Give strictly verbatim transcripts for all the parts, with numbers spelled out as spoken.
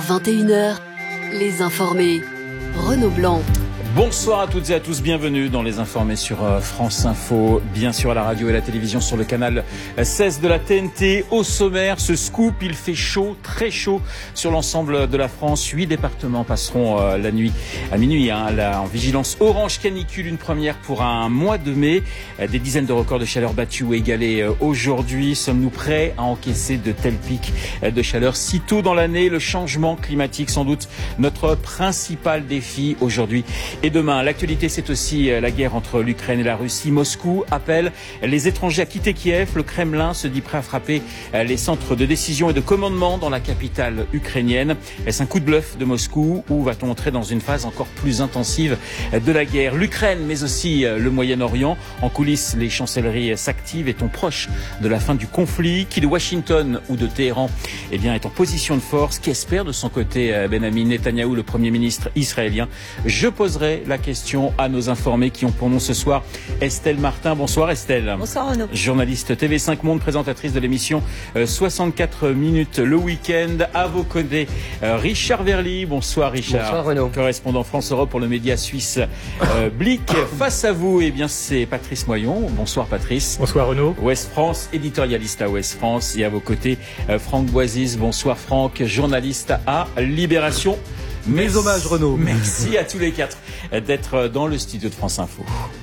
vingt et une heures, Les Informés. Renaud Blanc. Bonsoir à toutes et à tous, bienvenue dans Les Informés sur France Info, bien sûr à la radio et à la télévision sur le canal seize de la T N T. Au sommaire, ce scoop, il fait chaud, très chaud sur l'ensemble de la France. Huit départements passeront euh, la nuit à minuit hein, là, en vigilance orange canicule, une première pour un mois de mai. Des dizaines de records de chaleur battus ou égalés euh, aujourd'hui. Sommes-nous prêts à encaisser de tels pics de chaleur si tôt dans l'année? Le changement climatique, sans doute notre principal défi aujourd'hui et demain. L'actualité, c'est aussi la guerre entre l'Ukraine et la Russie. Moscou appelle les étrangers à quitter Kiev. Le Kremlin se dit prêt à frapper les centres de décision et de commandement dans la capitale ukrainienne. Est-ce un coup de bluff de Moscou ou va-t-on entrer dans une phase encore plus intensive de la guerre? L'Ukraine, mais aussi le Moyen-Orient. En coulisses, les chancelleries s'activent. Est-on proche de la fin du conflit? Qui de Washington ou de Téhéran eh bien, est en position de force? Qu'espère de son côté Benjamin Netanyahou, le Premier ministre israélien? Je poserai la question à nos informés qui ont pour nous ce soir Estelle Martin. Bonsoir Estelle. Bonsoir Renaud. Journaliste T V cinq Monde, présentatrice de l'émission soixante-quatre minutes le week-end. À vos côtés, Richard Verly. Bonsoir Richard. Bonsoir Renaud. Correspondant France Europe pour le média suisse euh, Blick. Face à vous, eh bien, c'est Patrice Moyon. Bonsoir Patrice. Bonsoir Renaud. Ouest France, éditorialiste à Ouest France. Et à vos côtés, euh, Franck Boisis. Bonsoir Franck, journaliste à Libération. Mes hommages Renaud. Merci à tous les quatre d'être dans le studio de France Info.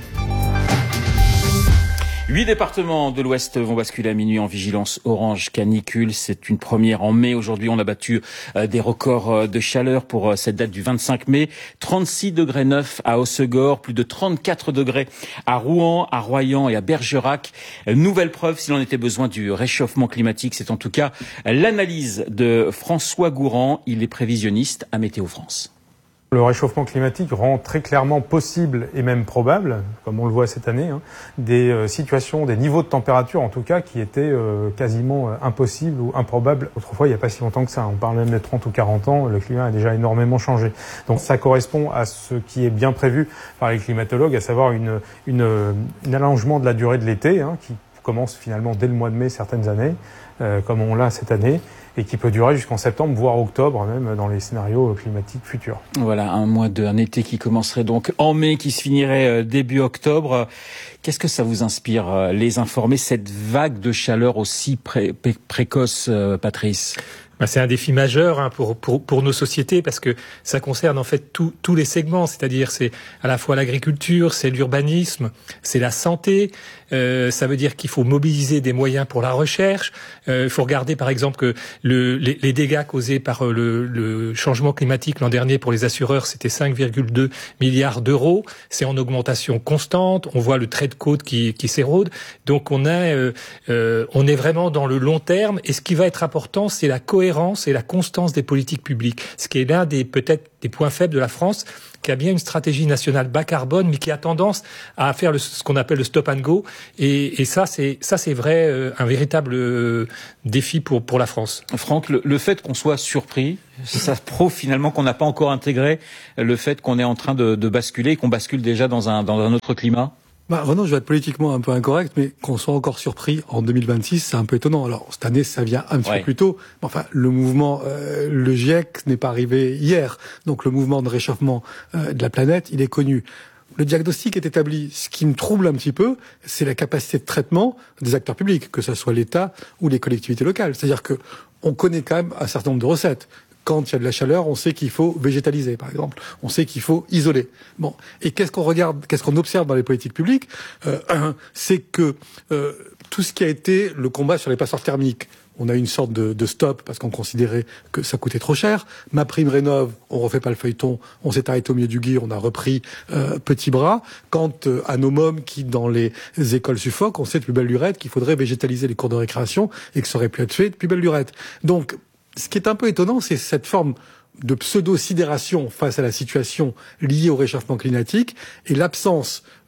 Huit départements de l'Ouest vont basculer à minuit en vigilance orange canicule. C'est une première en mai. Aujourd'hui, on a battu des records de chaleur pour cette date du vingt-cinq mai. trente-six degrés neuf à Hossegor, plus de trente-quatre degrés à Rouen, à Royan et à Bergerac. Nouvelle preuve, s'il en était besoin, du réchauffement climatique. C'est en tout cas l'analyse de François Gourand. Il est prévisionniste à Météo France. Le réchauffement climatique rend très clairement possible et même probable, comme on le voit cette année, hein, des euh, situations, des niveaux de température en tout cas qui étaient euh, quasiment euh, impossibles ou improbables autrefois il n'y a pas si longtemps que ça. On parle même de trente ou quarante ans, le climat a déjà énormément changé. Donc ça correspond à ce qui est bien prévu par les climatologues, à savoir une, une, une allongement de la durée de l'été hein, qui commence finalement dès le mois de mai certaines années, euh, comme on l'a cette année, et qui peut durer jusqu'en septembre, voire octobre, même dans les scénarios climatiques futurs. Voilà, un mois de, un été qui commencerait donc en mai, qui se finirait début octobre. Qu'est-ce que ça vous inspire, les informés, cette vague de chaleur aussi pré- pré- précoce, Patrice ? Ben, c'est un défi majeur hein, pour, pour, pour nos sociétés parce que ça concerne en fait tout, tous les segments, c'est-à-dire c'est à la fois l'agriculture, c'est l'urbanisme, c'est la santé. Euh, ça veut dire qu'il faut mobiliser des moyens pour la recherche. Euh, il faut regarder par exemple que le, les, les dégâts causés par le, le changement climatique l'an dernier pour les assureurs, c'était cinq virgule deux milliards d'euros. C'est en augmentation constante. On voit le trait de côte qui, qui s'érode. Donc on a, euh, euh, on est vraiment dans le long terme. Et ce qui va être important, c'est la cohérence et la constance des politiques publiques. Ce qui est l'un des peut-être des points faibles de la France, qui a bien une stratégie nationale bas carbone, mais qui a tendance à faire le, ce qu'on appelle le stop and go. Et, et ça, c'est ça, c'est vrai, euh, un véritable euh, défi pour pour la France. Franck, le, le fait qu'on soit surpris, ça prouve finalement qu'on n'a pas encore intégré le fait qu'on est en train de, de basculer, qu'on bascule déjà dans un dans un autre climat. Bah, Renaud, je vais être politiquement un peu incorrect, mais qu'on soit encore surpris en deux mille vingt-six, c'est un peu étonnant. Alors, cette année, ça vient un petit ouais. peu plus tôt. Mais enfin, le mouvement, euh, le GIEC n'est pas arrivé hier. Donc, le mouvement de réchauffement euh, de la planète, il est connu. Le diagnostic est établi. Ce qui me trouble un petit peu, c'est la capacité de traitement des acteurs publics, que ce soit l'État ou les collectivités locales. C'est-à-dire que on connaît quand même un certain nombre de recettes. Quand il y a de la chaleur, on sait qu'il faut végétaliser, par exemple. On sait qu'il faut isoler. Bon. Et qu'est-ce qu'on regarde, qu'est-ce qu'on observe dans les politiques publiques euh, c'est que euh, tout ce qui a été le combat sur les passoires thermiques, on a eu une sorte de, de stop parce qu'on considérait que ça coûtait trop cher. Ma prime rénove, on refait pas le feuilleton, on s'est arrêté au milieu du gué, on a repris euh, petit bras. Quant euh, à nos mômes qui, dans les écoles suffoquent, on sait depuis belle lurette qu'il faudrait végétaliser les cours de récréation et que ça aurait pu être fait depuis belle lurette. Donc, ce qui est un peu étonnant, c'est cette forme de pseudo-sidération face à la situation liée au réchauffement climatique et l'absence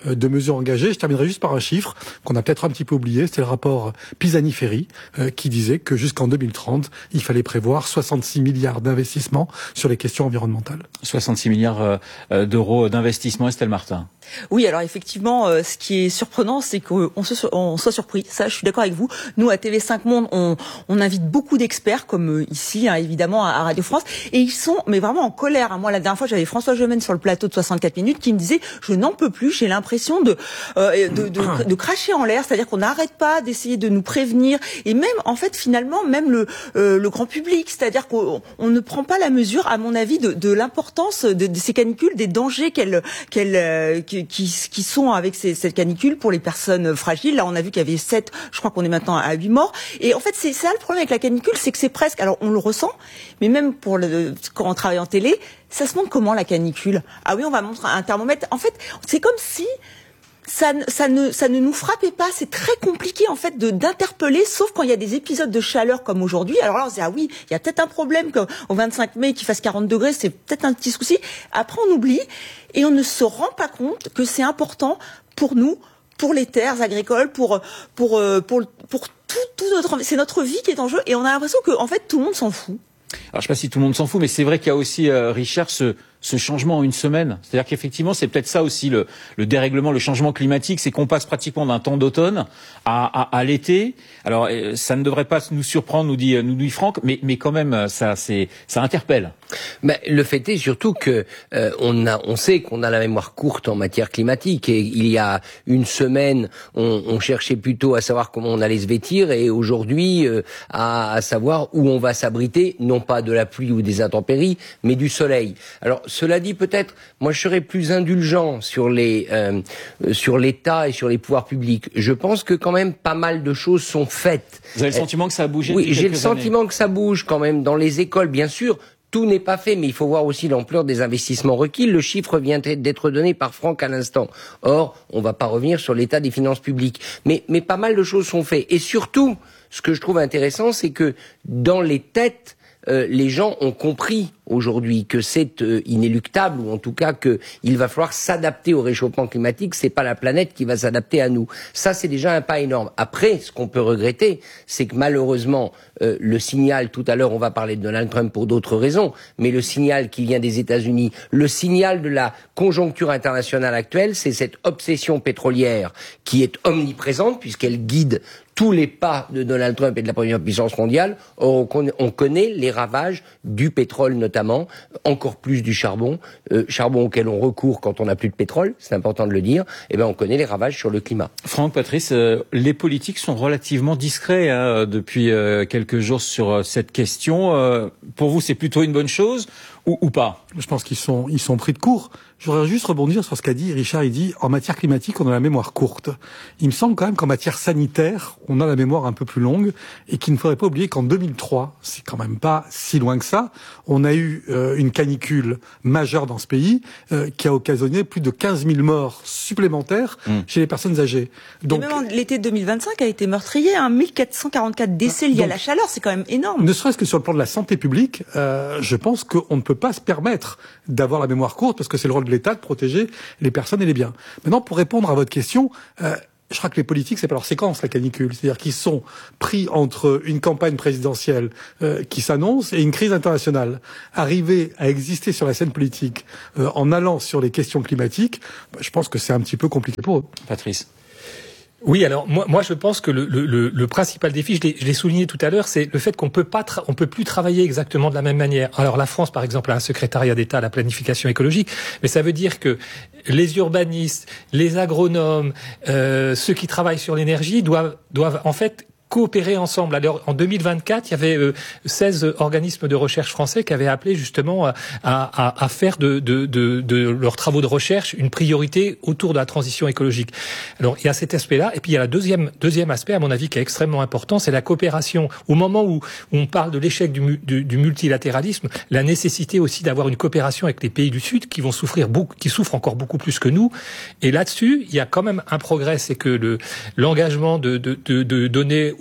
de mesures engagées. Je terminerai juste par un chiffre qu'on a peut-être un petit peu oublié, c'était le rapport Pisani-Ferry euh, qui disait que jusqu'en deux mille trente, il fallait prévoir soixante-six milliards d'investissements sur les questions environnementales. soixante-six milliards d'euros d'investissement, Estelle Martin. Oui, alors effectivement, euh, ce qui est surprenant, c'est qu'on se, on soit surpris. Ça, je suis d'accord avec vous. Nous, à T V cinq Monde, on, on invite beaucoup d'experts, comme euh, ici, hein, évidemment, à, à Radio France, et ils sont, mais vraiment en colère. Hein. Moi, la dernière fois, j'avais François Gemène sur le plateau de soixante-quatre minutes qui me disait « Je n'en peux plus, j'ai l'impression de, euh, de, de, de cracher en l'air, c'est-à-dire qu'on n'arrête pas d'essayer de nous prévenir, et même, en fait, finalement, même le, euh, le grand public, c'est-à-dire qu'on on ne prend pas la mesure, à mon avis, de, de l'importance de, de ces canicules, des dangers qu'elles, qu'elles, euh, Qui, qui sont avec ces, cette canicule pour les personnes fragiles. Là, on a vu qu'il y avait sept, je crois qu'on est maintenant à huit morts. Et en fait, c'est ça le problème avec la canicule, c'est que c'est presque, alors on le ressent, mais même pour le, quand on travaille en télé, ça se montre comment la canicule? Ah oui, on va montrer un thermomètre. En fait, c'est comme si ça, ça ne, ça ne nous frappait pas. C'est très compliqué, en fait, de, d'interpeller, sauf quand il y a des épisodes de chaleur comme aujourd'hui. Alors là, on se dit, ah oui, il y a peut-être un problème qu'au vingt-cinq mai, qu'il fasse quarante degrés, c'est peut-être un petit souci. Après, on oublie et on ne se rend pas compte que c'est important pour nous, pour les terres agricoles, pour, pour, pour, pour tout, tout notre, c'est notre vie qui est en jeu et on a l'impression que, en fait, tout le monde s'en fout. Alors, je sais pas si tout le monde s'en fout, mais c'est vrai qu'il y a aussi, euh, Richard, ce, ce changement en une semaine. C'est-à-dire qu'effectivement, c'est peut-être ça aussi le, le dérèglement, le changement climatique, c'est qu'on passe pratiquement d'un temps d'automne à, à, à l'été. Alors, euh, ça ne devrait pas nous surprendre, nous dit, nous dit Franck, mais, mais quand même, ça, c'est, ça interpelle. Mais le fait est surtout que euh, on a, on sait qu'on a la mémoire courte en matière climatique. Et il y a une semaine, on, on cherchait plutôt à savoir comment on allait se vêtir, et aujourd'hui, euh, à, à savoir où on va s'abriter, non pas de la pluie ou des intempéries, mais du soleil. Alors, cela dit, peut-être, moi, je serais plus indulgent sur les, euh, sur l'État et sur les pouvoirs publics. Je pense que quand même pas mal de choses sont faites. Vous avez le sentiment que ça a bougé? Oui, j'ai le années. sentiment que ça bouge quand même dans les écoles, bien sûr. Tout n'est pas fait, mais il faut voir aussi l'ampleur des investissements requis. Le chiffre vient d'être donné par Franck à l'instant. Or, on ne va pas revenir sur l'état des finances publiques. Mais, mais pas mal de choses sont faites. Et surtout, ce que je trouve intéressant, c'est que dans les têtes, euh, les gens ont compris aujourd'hui que c'est euh, inéluctable, ou en tout cas qu'il va falloir s'adapter au réchauffement climatique. C'est pas la planète qui va s'adapter à nous. Ça, c'est déjà un pas énorme. Après, ce qu'on peut regretter, c'est que malheureusement, euh, le signal, tout à l'heure, on va parler de Donald Trump pour d'autres raisons, mais le signal qui vient des États-Unis, le signal de la conjoncture internationale actuelle, c'est cette obsession pétrolière qui est omniprésente puisqu'elle guide tous les pas de Donald Trump et de la première puissance mondiale. Or, on connaît les ravages du pétrole notamment, encore plus du charbon, euh, charbon auquel on recourt quand on n'a plus de pétrole, c'est important de le dire. Eh ben, on connaît les ravages sur le climat. Franck, Patrice, euh, les politiques sont relativement discrets hein, depuis euh, quelques jours sur euh, cette question. Euh, pour vous, c'est plutôt une bonne chose ou, ou pas? Je pense qu'ils sont, ils sont pris de court. Je voudrais juste rebondir sur ce qu'a dit Richard. Il dit, en matière climatique, on a la mémoire courte. Il me semble quand même qu'en matière sanitaire, on a la mémoire un peu plus longue et qu'il ne faudrait pas oublier qu'en deux mille trois, c'est quand même pas si loin que ça, on a eu euh, une canicule majeure dans ce pays euh, qui a occasionné plus de quinze mille morts supplémentaires mmh. chez les personnes âgées. Donc, et même l'été deux mille vingt-cinq a été meurtrier, hein, mille quatre cent quarante-quatre décès liés donc, à la chaleur, c'est quand même énorme. Ne serait-ce que sur le plan de la santé publique, euh, je pense qu'on ne peut pas se permettre d'avoir la mémoire courte parce que c'est le rôle de l'État de protéger les personnes et les biens. Maintenant, pour répondre à votre question, euh, je crois que les politiques, c'est pas leur séquence, la canicule. C'est-à-dire qu'ils sont pris entre une campagne présidentielle euh, qui s'annonce et une crise internationale. Arriver à exister sur la scène politique euh, en allant sur les questions climatiques, bah, je pense que c'est un petit peu compliqué pour eux. Patrice. Oui, alors moi, moi je pense que le, le, le principal défi, je l'ai, je l'ai souligné tout à l'heure, c'est le fait qu'on peut pas, tra- on peut plus travailler exactement de la même manière. Alors la France, par exemple, a un secrétariat d'État à la planification écologique, mais ça veut dire que les urbanistes, les agronomes, euh, ceux qui travaillent sur l'énergie doivent, doivent en fait coopérer ensemble. Alors, en deux mille vingt-quatre, il y avait euh, seize organismes de recherche français qui avaient appelé justement à, à, à faire de, de, de, de leurs travaux de recherche une priorité autour de la transition écologique. Alors, il y a cet aspect-là. Et puis, il y a le deuxième, deuxième aspect, à mon avis, qui est extrêmement important, c'est la coopération. Au moment où, où on parle de l'échec du, du, du multilatéralisme, la nécessité aussi d'avoir une coopération avec les pays du Sud qui vont souffrir beaucoup, qui souffrent encore beaucoup plus que nous. Et là-dessus, il y a quand même un progrès, c'est que le, l'engagement de, de, de, de donner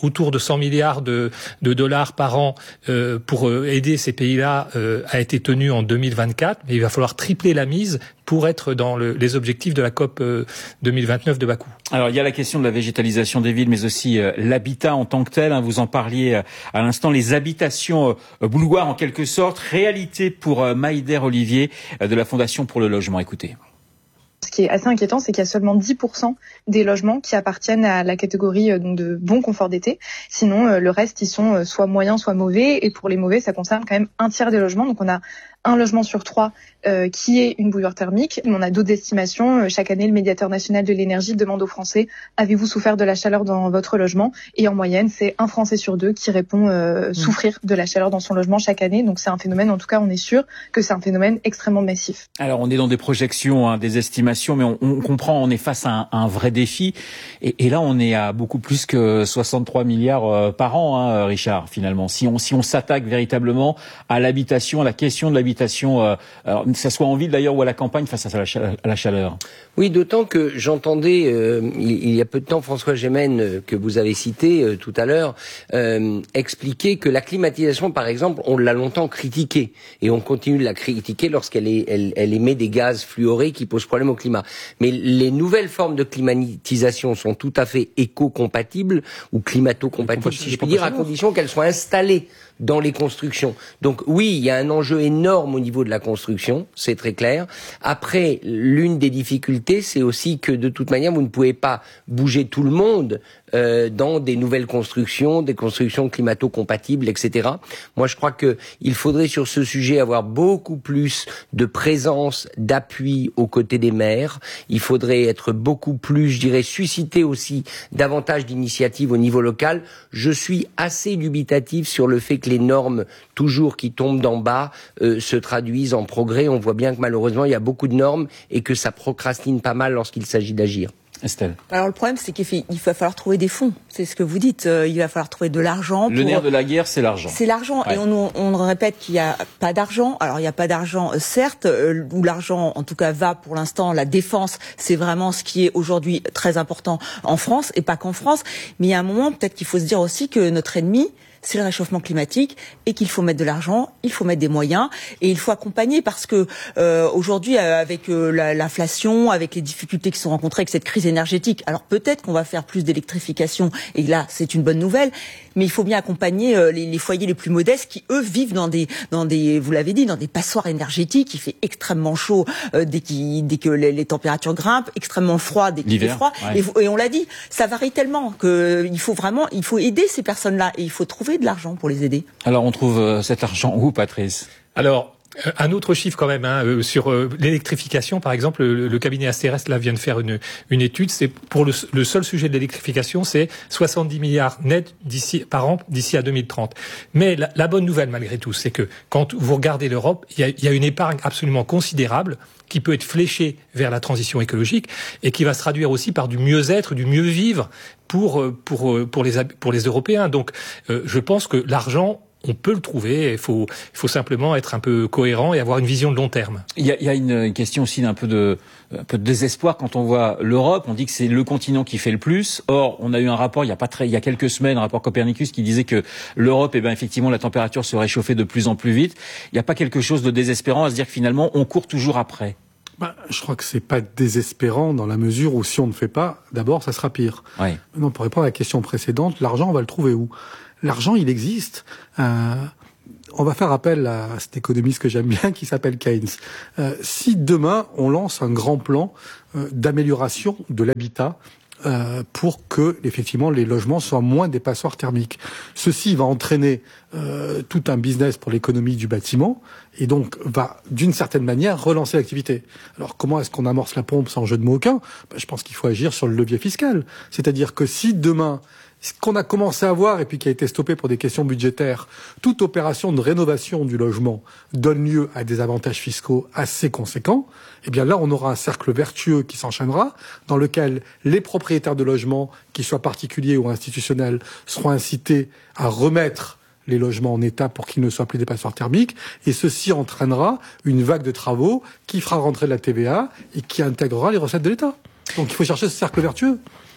autour de cent milliards de, de dollars par an euh, pour euh, aider ces pays-là euh, a été tenu en deux mille vingt-quatre, mais il va falloir tripler la mise pour être dans le, les objectifs de la COP euh, deux mille vingt-neuf de Bakou. Alors il y a la question de la végétalisation des villes, mais aussi euh, l'habitat en tant que tel. Hein, vous en parliez euh, à l'instant, les habitations euh, boulevards en quelque sorte, réalité pour euh, Maïder Olivier euh, de la Fondation pour le logement. Écoutez. Ce qui est assez inquiétant, c'est qu'il y a seulement dix pour cent des logements qui appartiennent à la catégorie euh, donc de bon confort d'été. Sinon, euh, le reste, ils sont euh, soit moyens, soit mauvais. Et pour les mauvais, ça concerne quand même un tiers des logements. Donc on a un logement sur trois euh, qui est une bouilloire thermique. On a d'autres estimations. Euh, chaque année, le médiateur national de l'énergie demande aux Français « Avez-vous souffert de la chaleur dans votre logement ?» Et en moyenne, c'est un Français sur deux qui répond euh, mmh. souffrir de la chaleur dans son logement chaque année. Donc c'est un phénomène, en tout cas, on est sûr que c'est un phénomène extrêmement massif. Alors on est dans des projections, hein, des estimations, mais on, on comprend, on est face à un, un vrai défi. Et, et là, on est à beaucoup plus que soixante-trois milliards euh, par an, hein, Richard, finalement. Si on, si on s'attaque véritablement à l'habitation, à la question de l'habitation, Euh, alors, que ça soit en ville d'ailleurs ou à la campagne face à la chaleur. À la chaleur. Oui, d'autant que j'entendais euh, il, il y a peu de temps François Gémen, euh, que vous avez cité euh, tout à l'heure, euh, expliquer que la climatisation, par exemple, on l'a longtemps critiquée et on continue de la critiquer lorsqu'elle est, elle, elle émet des gaz fluorés qui posent problème au climat. Mais les nouvelles formes de climatisation sont tout à fait éco-compatibles ou climato-compatibles, si je puis dire, à condition qu'elles soient installées dans les constructions. Donc oui, il y a un enjeu énorme au niveau de la construction, c'est très clair. Après, l'une des difficultés, c'est aussi que de toute manière, vous ne pouvez pas bouger tout le monde euh, dans des nouvelles constructions, des constructions climato-compatibles, et cetera. Moi, je crois que il faudrait sur ce sujet avoir beaucoup plus de présence, d'appui aux côtés des maires. Il faudrait être beaucoup plus, je dirais, susciter aussi davantage d'initiatives au niveau local. Je suis assez dubitatif sur le fait que les normes, toujours qui tombent d'en bas, euh, se traduisent en progrès. On voit bien que malheureusement, il y a beaucoup de normes et que ça procrastine pas mal lorsqu'il s'agit d'agir. Estelle. Alors le problème, c'est qu'il fait, il va falloir trouver des fonds. C'est ce que vous dites. Euh, il va falloir trouver de l'argent. Le pour... nerf de la guerre, c'est l'argent. C'est l'argent. Ouais. Et on, on répète qu'il n'y a pas d'argent. Alors il n'y a pas d'argent, certes, euh, où l'argent, en tout cas, va pour l'instant. La défense, c'est vraiment ce qui est aujourd'hui très important en France, et pas qu'en France. Mais il y a un moment, peut-être qu'il faut se dire aussi que notre ennemi, c'est le réchauffement climatique et qu'il faut mettre de l'argent, il faut mettre des moyens et il faut accompagner parce que euh, aujourd'hui euh, avec euh, la, l'inflation, avec les difficultés qui sont rencontrées avec cette crise énergétique, alors peut-être qu'on va faire plus d'électrification et là c'est une bonne nouvelle, mais il faut bien accompagner euh, les, les foyers les plus modestes qui eux vivent dans des dans des vous l'avez dit dans des passoires énergétiques. Il fait extrêmement chaud euh, dès, qu'il, dès que les, les températures grimpent, extrêmement froid dès qu'il fait froid ouais. et, et on l'a dit, ça varie tellement que il faut vraiment il faut aider ces personnes-là et il faut trouver de l'argent pour les aider. Alors on trouve euh, cet argent où, Patrice ? Alors un autre chiffre quand même hein, euh, sur euh, l'électrification, par exemple, le, le cabinet Asterès là vient de faire une, une étude. C'est pour le, le seul sujet de l'électrification, c'est soixante-dix milliards nets d'ici par an d'ici à deux mille trente. Mais la, la bonne nouvelle malgré tout, c'est que quand vous regardez l'Europe, il y a, il y a une épargne absolument considérable qui peut être fléchée vers la transition écologique et qui va se traduire aussi par du mieux-être, du mieux-vivre pour pour pour les pour les Européens. Donc, euh, je pense que l'argent on peut le trouver, il faut, il faut simplement être un peu cohérent et avoir une vision de long terme. Il y a, il y a une question aussi d'un peu de, un peu de désespoir quand on voit l'Europe. On dit que c'est le continent qui fait le plus. Or, on a eu un rapport il y a pas très, il y a quelques semaines, un rapport Copernicus qui disait que l'Europe, eh ben effectivement, la température se réchauffait de plus en plus vite. Il n'y a pas quelque chose de désespérant à se dire que finalement, on court toujours après. Bah, je crois que c'est pas désespérant dans la mesure où si on ne fait pas, d'abord, ça sera pire. Oui. Non, pour répondre à la question précédente, l'argent, on va le trouver où ? L'argent, il existe. Euh, on va faire appel à cet économiste que j'aime bien qui s'appelle Keynes. Euh, si demain, on lance un grand plan euh, d'amélioration de l'habitat euh, pour que, effectivement, les logements soient moins des passoires thermiques. Ceci va entraîner euh, tout un business pour l'économie du bâtiment et donc va, d'une certaine manière, relancer l'activité. Alors, comment est-ce qu'on amorce la pompe sans jeu de mots aucun ? Ben, je pense qu'il faut agir sur le levier fiscal. C'est-à-dire que si demain, ce qu'on a commencé à voir et puis qui a été stoppé pour des questions budgétaires, toute opération de rénovation du logement donne lieu à des avantages fiscaux assez conséquents, eh bien là, on aura un cercle vertueux qui s'enchaînera, dans lequel les propriétaires de logements, qu'ils soient particuliers ou institutionnels, seront incités à remettre les logements en état pour qu'ils ne soient plus des passoires thermiques, et ceci entraînera une vague de travaux qui fera rentrer de la T V A et qui intégrera les recettes de l'État. Donc il faut chercher ce cercle vertueux.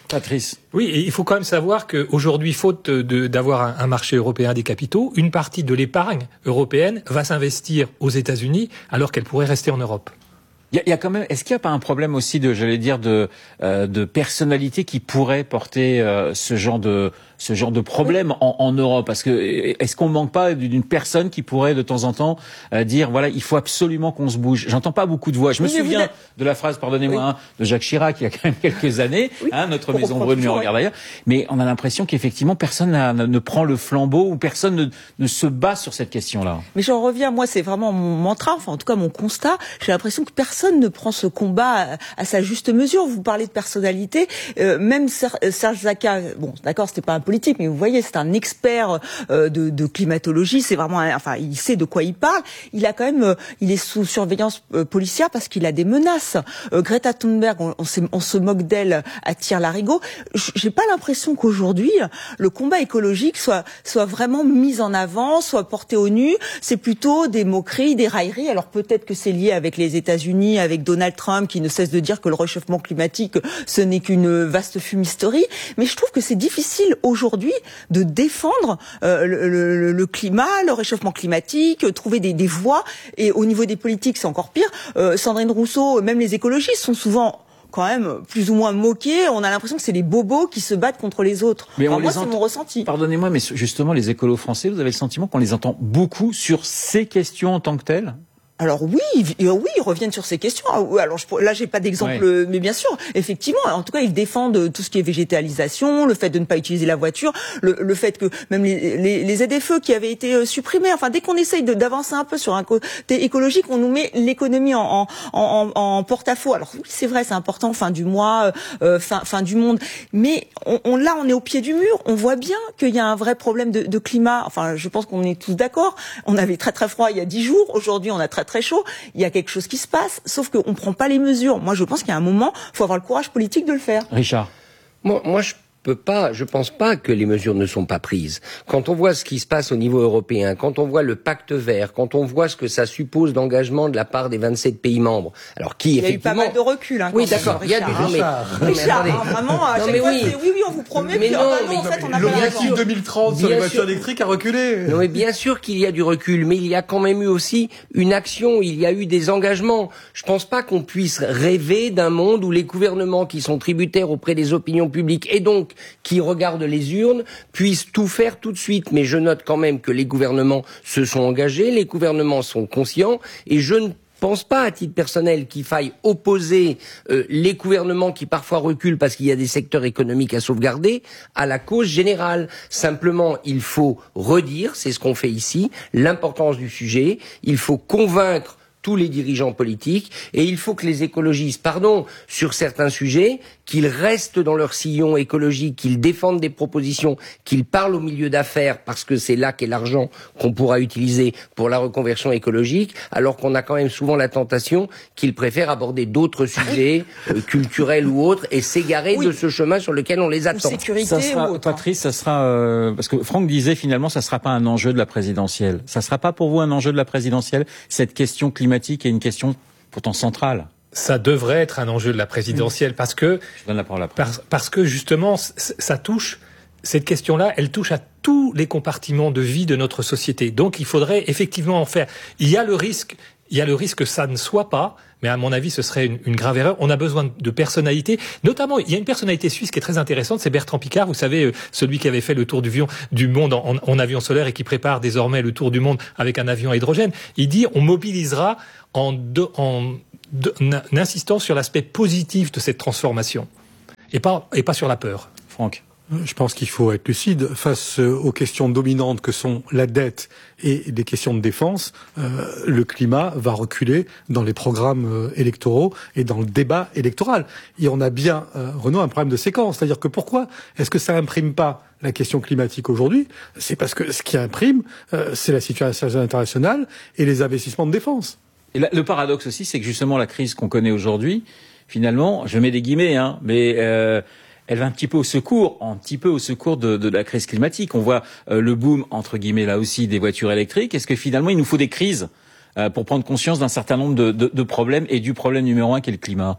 Patrice. Oui, et il faut quand même savoir qu'aujourd'hui, faute de, d'avoir un, un marché européen des capitaux, une partie de l'épargne européenne va s'investir aux États-Unis alors qu'elle pourrait rester en Europe. Il y, a, il y a quand même. Est-ce qu'il n'y a pas un problème aussi de, j'allais dire, de euh, de personnalité qui pourrait porter euh, ce genre de ce genre de problème en, en Europe? Parce que est-ce qu'on manque pas d'une personne qui pourrait de temps en temps euh, dire voilà, il faut absolument qu'on se bouge? J'entends pas beaucoup de voix. Je me oui, souviens de la phrase, pardonnez-moi, oui. hein, de Jacques Chirac il y a quand même quelques années. Oui. Hein, notre Pour maison brûle, mais on regarde ailleurs. Mais on a l'impression qu'effectivement personne n'a, ne prend le flambeau ou personne ne, ne se bat sur cette question-là. Mais j'en reviens. Moi, c'est vraiment mon mantra. Enfin, en tout cas, mon constat. J'ai l'impression que personne Personne ne prend ce combat à, à sa juste mesure. Vous parlez de personnalité, euh, même Serge Zaka, bon, d'accord, c'était pas un politique, mais vous voyez, c'est un expert euh, de, de climatologie. C'est vraiment, un, enfin, il sait de quoi il parle. Il a quand même, euh, il est sous surveillance euh, policière parce qu'il a des menaces. Euh, Greta Thunberg, on, on, on se moque d'elle à tire-larigot. J'ai pas l'impression qu'aujourd'hui le combat écologique soit soit vraiment mis en avant, soit porté au nu. C'est plutôt des moqueries, des railleries. Alors peut-être que c'est lié avec les États-Unis, avec Donald Trump qui ne cesse de dire que le réchauffement climatique ce n'est qu'une vaste fumisterie, mais je trouve que c'est difficile aujourd'hui de défendre euh, le, le, le climat, le réchauffement climatique, trouver des, des voies, et au niveau des politiques c'est encore pire. euh, Sandrine Rousseau, même les écologistes sont souvent quand même plus ou moins moqués. On a l'impression que c'est les bobos qui se battent contre les autres. Mais enfin, on moi, les c'est ent... mon ressenti. Pardonnez-moi, mais justement, les écolos français, vous avez le sentiment qu'on les entend beaucoup sur ces questions en tant que telles? Alors oui, oui, ils reviennent sur ces questions. Alors je, là, j'ai pas d'exemple, ouais. mais bien sûr, effectivement, en tout cas, ils défendent tout ce qui est végétalisation, le fait de ne pas utiliser la voiture, le, le fait que même les, les, les Z F E qui avaient été supprimés. Enfin, dès qu'on essaye de, d'avancer un peu sur un côté écologique, on nous met l'économie en, en, en, en porte-à-faux. Alors oui, c'est vrai, c'est important, fin du mois, euh, fin, fin du monde. Mais on, on, là, on est au pied du mur. On voit bien qu'il y a un vrai problème de, de climat. Enfin, je pense qu'on est tous d'accord. On avait très très froid il y a dix jours. Aujourd'hui, on a très très chaud, il y a quelque chose qui se passe, sauf qu'on ne prend pas les mesures. Moi, je pense qu'il y a un moment, il faut avoir le courage politique de le faire. Richard. Moi, moi je peux pas, je pense pas que les mesures ne sont pas prises. Quand on voit ce qui se passe au niveau européen, quand on voit le pacte vert, quand on voit ce que ça suppose d'engagement de la part des vingt-sept pays membres, alors qui il effectivement... Il y a eu pas mal de recul. Hein, oui, d'accord. Il y a du... Richard, mais, hein, mais, hein, vraiment, à non, chaque mais fois, oui. c'est oui, oui, on vous promet, mais puis non, ah, bah, non, mais en fait, on a l'objectif deux mille trente sur les voitures électriques a reculé. Non, mais bien sûr qu'il y a du recul, mais il y a quand même eu aussi une action, il y a eu des engagements. Je pense pas qu'on puisse rêver d'un monde où les gouvernements qui sont tributaires auprès des opinions publiques et donc qui regardent les urnes puissent tout faire tout de suite. Mais je note quand même que les gouvernements se sont engagés, les gouvernements sont conscients, et je ne pense pas, à titre personnel, qu'il faille opposer euh, les gouvernements qui parfois reculent parce qu'il y a des secteurs économiques à sauvegarder à la cause générale. Simplement, il faut redire, c'est ce qu'on fait ici, l'importance du sujet. Il faut convaincre tous les dirigeants politiques, et il faut que les écologistes, pardon, sur certains sujets, qu'ils restent dans leur sillon écologique, qu'ils défendent des propositions, qu'ils parlent au milieu d'affaires, parce que c'est là qu'est l'argent qu'on pourra utiliser pour la reconversion écologique, alors qu'on a quand même souvent la tentation qu'ils préfèrent aborder d'autres sujets, euh, culturels ou autres, et s'égarer oui. de ce chemin sur lequel on les attend. Sécurité ça sera, ou autre. Patrice, ça sera, euh, parce que Franck disait finalement, ça sera pas un enjeu de la présidentielle. Ça sera pas pour vous un enjeu de la présidentielle, cette question climatique est une question pourtant centrale. Ça devrait être un enjeu de la présidentielle, parce que, Je donne la parole après. parce, parce que justement, ça touche, cette question-là, elle touche à tous les compartiments de vie de notre société. Donc il faudrait effectivement en faire. Il y a le risque, il y a le risque que ça ne soit pas, mais à mon avis, ce serait une, une grave erreur. On a besoin de personnalités. Notamment, il y a une personnalité suisse qui est très intéressante, c'est Bertrand Piccard, vous savez, celui qui avait fait le tour du, du monde en, en, en avion solaire et qui prépare désormais le tour du monde avec un avion à hydrogène. Il dit, on mobilisera en, de, en, de, en insistant sur l'aspect positif de cette transformation et pas, et pas sur la peur. Franck. Je pense qu'il faut être lucide face aux questions dominantes que sont la dette et des questions de défense. Euh, le climat va reculer dans les programmes euh, électoraux et dans le débat électoral. Et on a bien, euh, Renaud, un problème de séquence. C'est-à-dire que pourquoi est-ce que ça imprime pas la question climatique aujourd'hui? C'est parce que ce qui imprime, euh, c'est la situation internationale et les investissements de défense. Et là, le paradoxe aussi, c'est que justement la crise qu'on connaît aujourd'hui, finalement, je mets des guillemets, hein, mais euh, elle va un petit peu au secours, un petit peu au secours de, de la crise climatique. On voit euh, le boom, entre guillemets, là aussi, des voitures électriques. Est-ce que finalement, il nous faut des crises euh, pour prendre conscience d'un certain nombre de, de, de problèmes et du problème numéro un qui est le climat? Alors,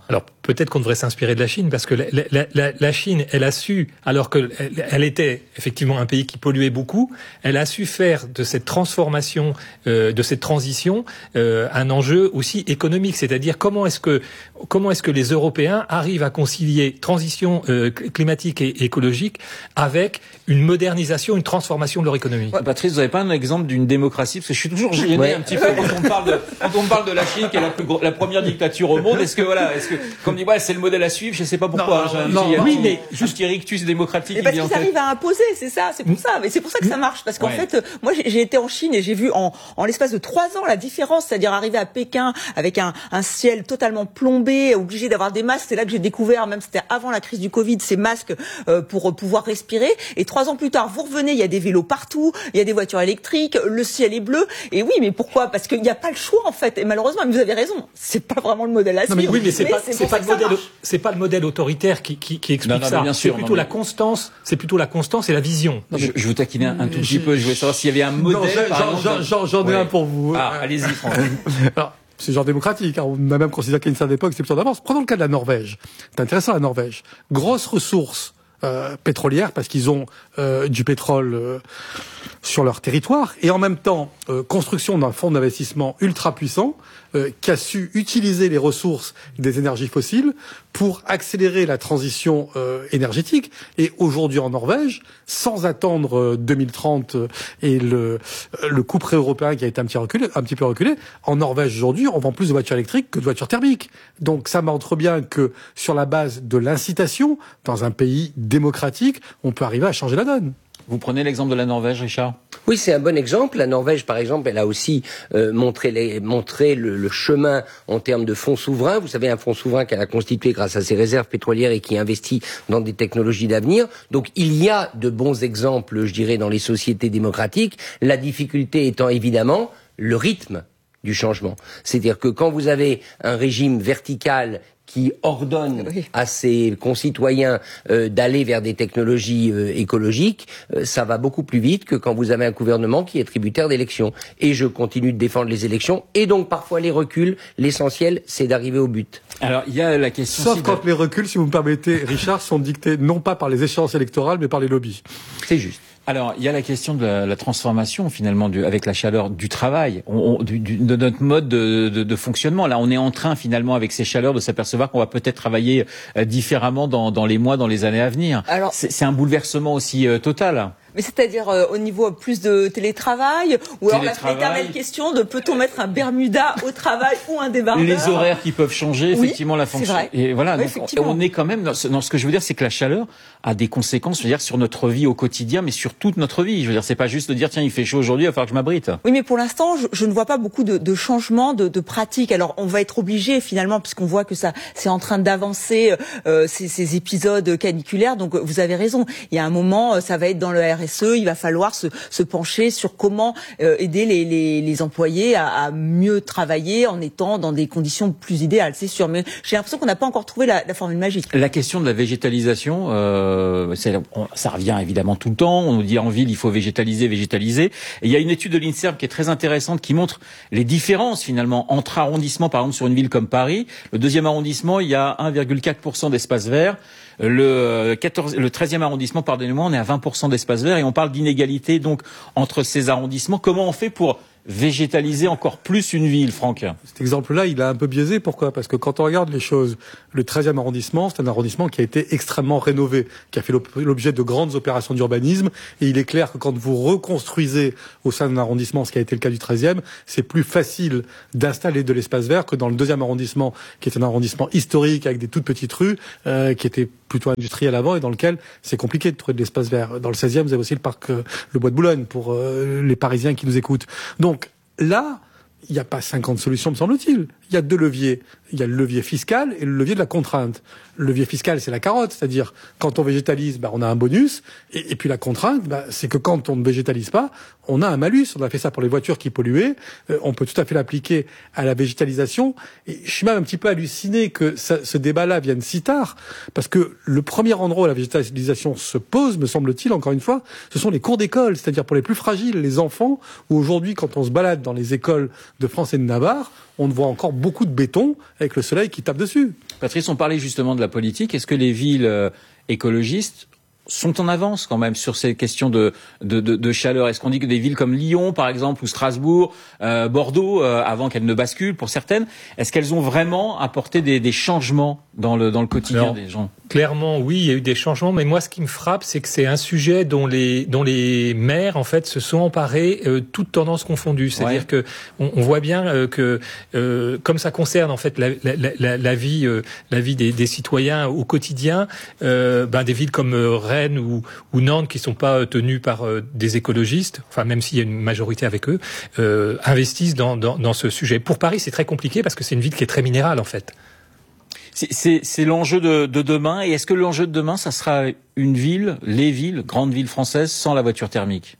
peut-être qu'on devrait s'inspirer de la Chine, parce que la, la, la, la Chine, elle a su, alors qu'elle elle était effectivement un pays qui polluait beaucoup, elle a su faire de cette transformation, euh, de cette transition, euh, un enjeu aussi économique. C'est-à-dire comment est-ce que comment est-ce que les Européens arrivent à concilier transition euh, climatique et écologique avec une modernisation, une transformation de leur économie. Ouais, Patrice, vous n'avez pas un exemple d'une démocratie? Parce que je suis toujours gêné ouais. un petit peu quand on parle de quand on parle de la Chine, qui est la, plus gros, la première dictature au monde. Est-ce que voilà, est-ce que comme on dit, ouais, c'est le modèle à suivre? Je sais pas pourquoi. Non, hein, non, petit, non, oui, non, mais juste qu'il y a rictus démocratique. Et parce qu'ils arrivent à imposer, c'est ça, c'est pour ça. Mais c'est pour ça que ça marche, parce qu'en ouais. fait, moi, j'ai, j'ai été en Chine et j'ai vu en, en l'espace de trois ans la différence, c'est-à-dire arriver à Pékin avec un, un ciel totalement plombé, obligé d'avoir des masques. C'est là que j'ai découvert, même c'était avant la crise du Covid, ces masques euh, pour pouvoir respirer. Et trois ans plus tard, vous revenez, il y a des vélos partout, il y a des voitures électriques, le ciel est bleu. Et oui, mais pourquoi? Parce qu'il n'y a pas le choix en fait. Et malheureusement, vous avez raison, c'est pas vraiment le modèle à suivre. Non, mais oui, mais c'est mais pas, c'est c'est pas le modèle, marche. c'est pas le modèle autoritaire qui, qui, qui explique non, non, ça. Bien sûr, c'est plutôt non, la mais... constance, c'est plutôt la constance et la vision. Non, je, je vous taquinais un, un tout petit peu. Je voulais savoir s'il y avait un modèle. Non, par j'en, exemple, j'en, j'en ai ouais. un pour vous. Ah, allez-y, Franck. Alors, c'est genre démocratique. Hein. On a même considéré qu'à une certaine époque, c'était plutôt d'avance. Prenons le cas de la Norvège. C'est intéressant, la Norvège. Grosse ressource euh, pétrolière, parce qu'ils ont euh, du pétrole euh, sur leur territoire, et en même temps, euh, construction d'un fonds d'investissement ultra puissant, euh, qui a su utiliser les ressources des énergies fossiles pour accélérer la transition euh, énergétique. Et aujourd'hui en Norvège, sans attendre euh, deux mille trente euh, et le, euh, le couperet européen qui a été un petit, reculé, un petit peu reculé, en Norvège aujourd'hui, on vend plus de voitures électriques que de voitures thermiques. Donc ça montre bien que sur la base de l'incitation, dans un pays démocratique, on peut arriver à changer la donne. Vous prenez l'exemple de la Norvège, Richard? Oui, c'est un bon exemple. La Norvège, par exemple, elle a aussi euh, montré, les, montré le, le chemin en termes de fonds souverains. Vous savez, un fonds souverain qu'elle a constitué grâce à ses réserves pétrolières et qui investit dans des technologies d'avenir. Donc, il y a de bons exemples, je dirais, dans les sociétés démocratiques. La difficulté étant évidemment le rythme du changement. C'est-à-dire que quand vous avez un régime vertical qui ordonne oui. à ses concitoyens euh, d'aller vers des technologies euh, écologiques, euh, ça va beaucoup plus vite que quand vous avez un gouvernement qui est tributaire d'élections. Et je continue de défendre les élections, et donc parfois les reculs. L'essentiel, c'est d'arriver au but. Alors, il y a la question... Sauf quand de... les reculs, si vous me permettez, Richard, sont dictés non pas par les échéances électorales, mais par les lobbies. C'est juste. Alors, il y a la question de la, la transformation, finalement, du, avec la chaleur du travail, on, on, du, du, de notre mode de, de, de fonctionnement. Là, on est en train, finalement, avec ces chaleurs, de s'apercevoir qu'on va peut-être travailler euh, différemment dans, dans les mois, dans les années à venir. Alors, c'est, c'est un bouleversement aussi euh, total. Mais c'est-à-dire euh, au niveau plus de télétravail, ou alors la éternelle question de peut-on mettre un Bermuda au travail ou un débardeur? Les horaires qui peuvent changer, effectivement, oui, la fonction. C'est vrai. Et voilà, oui, donc, on est quand même dans ce, dans ce que je veux dire, c'est que la chaleur a des conséquences, je veux dire, sur notre vie au quotidien, mais sur toute notre vie. Je veux dire, c'est pas juste de dire tiens, il fait chaud aujourd'hui, il va falloir que je m'abrite. Oui, mais pour l'instant, je, je ne vois pas beaucoup de, de changements de, de pratiques. Alors, on va être obligé finalement, puisqu'on voit que ça, c'est en train d'avancer euh, ces, ces épisodes caniculaires. Donc, vous avez raison. Il y a un moment, ça va être dans le R S E. Il va falloir Se, se pencher sur comment euh, aider les, les, les employés à, à mieux travailler en étant dans des conditions plus idéales, c'est sûr. Mais j'ai l'impression qu'on n'a pas encore trouvé la, la formule magique. La question de la végétalisation, euh, c'est, on, ça revient évidemment tout le temps. On nous dit en ville, il faut végétaliser, végétaliser. Et il y a une étude de l'INSERM qui est très intéressante qui montre les différences finalement entre arrondissements. Par exemple, sur une ville comme Paris, le deuxième arrondissement, il y a un virgule quatre pour cent d'espace vert. Le, quatorze, le treizième arrondissement, pardonnez-moi, on est à vingt pour cent d'espace vert et on parle d'inégalité donc entre ces arrondissements. Comment on fait pour végétaliser encore plus une ville, Franck? Cet exemple-là, il est un peu biaisé. Pourquoi? Parce que quand on regarde les choses, le treizième arrondissement, c'est un arrondissement qui a été extrêmement rénové, qui a fait l'objet de grandes opérations d'urbanisme. Et il est clair que quand vous reconstruisez au sein d'un arrondissement, ce qui a été le cas du treizième, c'est plus facile d'installer de l'espace vert que dans le deuxième arrondissement, qui est un arrondissement historique avec des toutes petites rues, euh, qui étaient plutôt industriel avant et dans lequel c'est compliqué de trouver de l'espace vert. Dans le seizième, vous avez aussi le parc, euh, le Bois de Boulogne pour euh, les Parisiens qui nous écoutent. Donc là, il n'y a pas cinquante solutions, me semble-t-il. Il y a deux leviers. Il y a le levier fiscal et le levier de la contrainte. Le levier fiscal, c'est la carotte, c'est-à-dire quand on végétalise, bah, on a un bonus. Et, et puis la contrainte, bah, c'est que quand on ne végétalise pas, on a un malus. On a fait ça pour les voitures qui polluaient. Euh, on peut tout à fait l'appliquer à la végétalisation. Et je suis même un petit peu halluciné que ça, ce débat-là vienne si tard, parce que le premier endroit où la végétalisation se pose, me semble-t-il, encore une fois, ce sont les cours d'école, c'est-à-dire pour les plus fragiles, les enfants, où aujourd'hui, quand on se balade dans les écoles de France et de Navarre, on voit encore beaucoup de béton avec le soleil qui tape dessus. Patrice, on parlait justement de la politique. Est-ce que les villes euh, écologistes sont en avance quand même sur ces questions de, de, de, de chaleur? Est-ce qu'on dit que des villes comme Lyon, par exemple, ou Strasbourg, euh, Bordeaux, euh, avant qu'elles ne basculent pour certaines, est-ce qu'elles ont vraiment apporté des, des changements dans le, dans le quotidien Alors, des gens? Clairement, oui, il y a eu des changements, mais moi, ce qui me frappe, c'est que c'est un sujet dont les, dont les maires, en fait, se sont emparés, euh, toutes tendances confondues. C'est-à-dire ouais. que on, on voit bien euh, que, euh, comme ça concerne en fait la, la, la, la vie, euh, la vie des, des citoyens au quotidien, euh, ben des villes comme euh, Rennes ou, ou Nantes, qui sont pas tenues par euh, des écologistes, enfin même s'il y a une majorité avec eux, euh, investissent dans, dans, dans ce sujet. Pour Paris, c'est très compliqué parce que c'est une ville qui est très minérale, en fait. C'est, c'est, c'est l'enjeu de, de demain. Et est-ce que l'enjeu de demain, ça sera une ville, les villes, grandes villes françaises, sans la voiture thermique?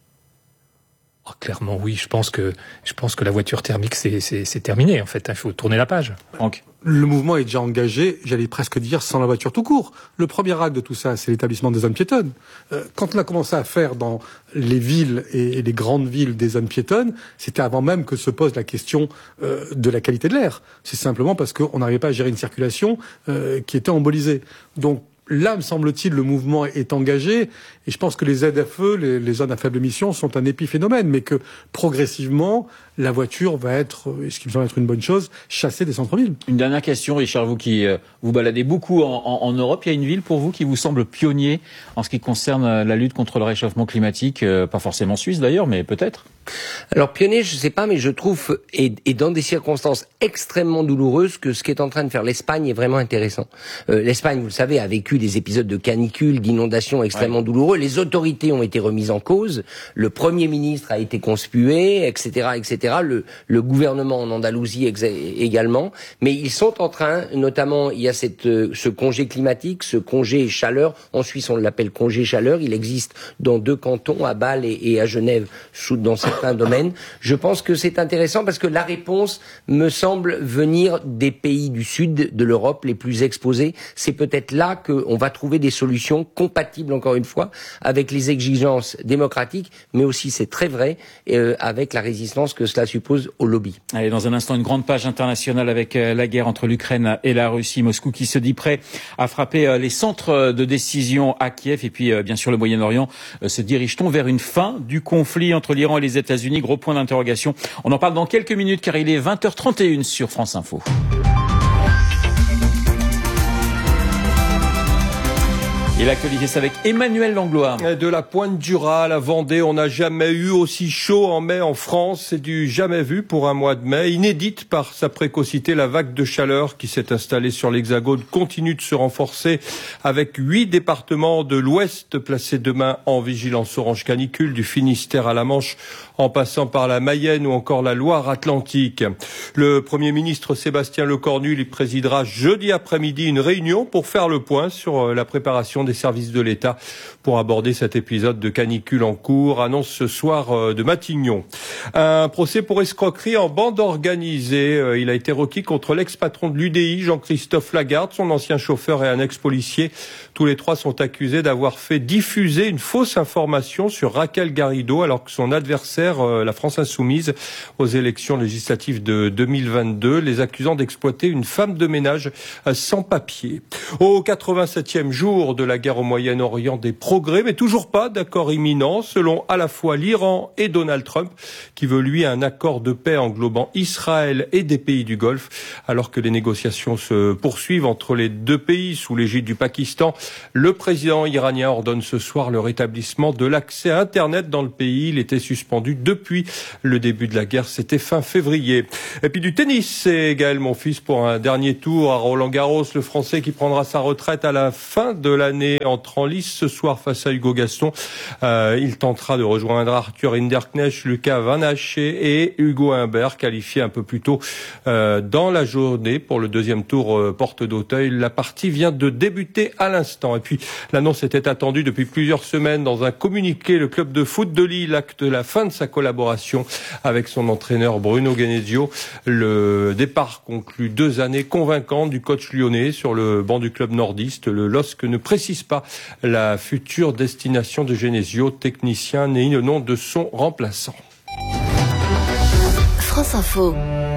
Oh, clairement, oui. Je pense que je pense que la voiture thermique, c'est, c'est, c'est terminé. En fait, il faut tourner la page. Franck. Le mouvement est déjà engagé, j'allais presque dire, sans la voiture tout court. Le premier acte de tout ça, c'est l'établissement des zones piétonnes. Euh, quand on a commencé à faire dans les villes et, et les grandes villes des zones piétonnes, c'était avant même que se pose la question euh, de la qualité de l'air. C'est simplement parce qu'on n'arrivait pas à gérer une circulation euh, qui était embolisée. Donc, là, me semble-t-il, le mouvement est engagé, et je pense que les Z F E, les, les zones à faible émission, sont un épiphénomène, mais que progressivement, la voiture va être, ce qui me semble être une bonne chose, chassée des centres-villes. Une dernière question, Richard, vous qui euh, vous baladez beaucoup en, en, en Europe, il y a une ville pour vous qui vous semble pionnier en ce qui concerne la lutte contre le réchauffement climatique, euh, pas forcément suisse d'ailleurs, mais peut-être? Alors pionnier, je sais pas, mais je trouve, et, et dans des circonstances extrêmement douloureuses, que ce qu'est en train de faire l'Espagne est vraiment intéressant. Euh, L'Espagne, vous le savez, a vécu des épisodes de canicule, d'inondations extrêmement ouais. douloureux. Les autorités ont été remises en cause. Le Premier ministre a été conspué, et cetera, et cetera. Le, le gouvernement en Andalousie également. Mais ils sont en train, notamment, il y a cette, ce congé climatique, ce congé chaleur. En Suisse, on l'appelle congé chaleur. Il existe dans deux cantons, à Bâle et, et à Genève, sous, dans certains domaines. Je pense que c'est intéressant parce que la réponse me semble venir des pays du sud de l'Europe les plus exposés. C'est peut-être là qu'on va trouver des solutions compatibles, encore une fois, avec les exigences démocratiques, mais aussi, c'est très vrai, euh, avec la résistance que cela suppose au lobby. Allez, dans un instant, une grande page internationale avec euh, la guerre entre l'Ukraine et la Russie. Moscou qui se dit prêt à frapper euh, les centres de décision à Kiev. Et puis, euh, bien sûr, le Moyen-Orient. Euh, se dirige-t-on vers une fin du conflit entre l'Iran et les États-Unis? Gros point d'interrogation. On en parle dans quelques minutes car il est vingt heures trente et une sur France Info. Et l'actualité, c'est avec Emmanuel Langlois. De la Pointe du Raz à la Vendée, on n'a jamais eu aussi chaud en mai en France. C'est du jamais vu pour un mois de mai. Inédite par sa précocité, la vague de chaleur qui s'est installée sur l'Hexagone continue de se renforcer avec huit départements de l'Ouest placés demain en vigilance orange canicule, du Finistère à la Manche, en passant par la Mayenne ou encore la Loire-Atlantique. Le Premier ministre Sébastien Lecornu lui présidera jeudi après-midi une réunion pour faire le point sur la préparation des services de l'État pour aborder cet épisode de canicule en cours, annonce ce soir de Matignon. Un procès pour escroquerie en bande organisée. Il a été requis contre l'ex-patron de l'U D I, Jean-Christophe Lagarde, son ancien chauffeur et un ex-policier. Tous les trois sont accusés d'avoir fait diffuser une fausse information sur Raquel Garrido alors que son adversaire, la France Insoumise, aux élections législatives de deux mille vingt-deux, les accusant d'exploiter une femme de ménage sans papier. Au quatre-vingt-septième jour de la guerre au Moyen-Orient, des progrès, mais toujours pas d'accord imminent, selon à la fois l'Iran et Donald Trump, qui veut lui un accord de paix englobant Israël et des pays du Golfe. Alors que les négociations se poursuivent entre les deux pays sous l'égide du Pakistan, le président iranien ordonne ce soir le rétablissement de l'accès à Internet dans le pays. Il était suspendu depuis le début de la guerre, c'était fin février. Et puis du tennis, c'est Gaël Monfils pour un dernier tour à Roland-Garros, le Français qui prendra sa retraite à la fin de l'année Lyonnais entre en lice ce soir face à Hugo Gaston. Euh, il tentera de rejoindre Arthur Hinderknecht, Lucas Van Haché et Hugo Humbert, qualifié un peu plus tôt euh, dans la journée pour le deuxième tour euh, porte d'Auteuil. La partie vient de débuter à l'instant. Et puis l'annonce était attendue depuis plusieurs semaines. Dans un communiqué, le club de foot de Lille acte la fin de sa collaboration avec son entraîneur Bruno Genesio. Le départ conclut deux années convaincantes du coach lyonnais sur le banc du club nordiste. Le L O S C ne précise pas la future destination de Genesio, technicien ni le nom de son remplaçant. France Info,